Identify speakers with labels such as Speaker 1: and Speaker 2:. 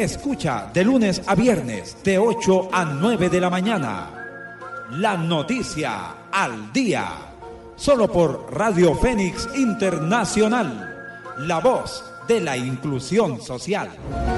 Speaker 1: Escucha de lunes a viernes de 8 a 9 de la mañana. La noticia al día. Solo por Radio Fénix Internacional. La voz de la inclusión social.